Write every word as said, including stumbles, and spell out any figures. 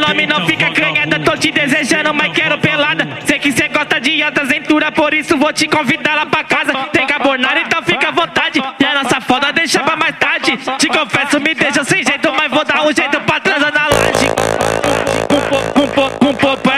nome não fica canhada. Tô te desejando, mas quero pelada. Sei que cê gosta de alta aventura, por isso vou te convidar lá pra casa. Tem carbonara, então fica à vontade. E a nossa foda deixa pra mais tarde. Te confesso, me deixa sem jeito, mas vou dar um jeito pra transar na laje. Com, com, com, com, com,